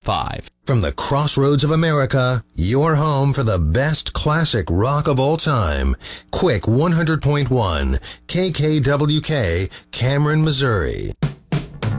5. From the crossroads of America, your home for the best classic rock of all time. Quick 100.1 KKWK, Cameron, Missouri.